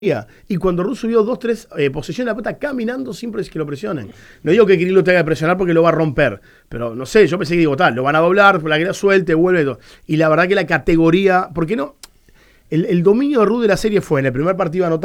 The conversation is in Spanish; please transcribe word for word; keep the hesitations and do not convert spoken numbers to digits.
Y cuando Russo vio dos, tres eh, posesiones de la pelota caminando, siempre es que lo presionen. No digo que Kirill lo tenga que presionar porque lo va a romper, pero no sé, yo pensé que digo tal, lo van a doblar, la que la suelte, vuelve todo. Y la verdad que la categoría, ¿por qué no? El, el dominio de Ruud de la serie fue en el primer partido anotado.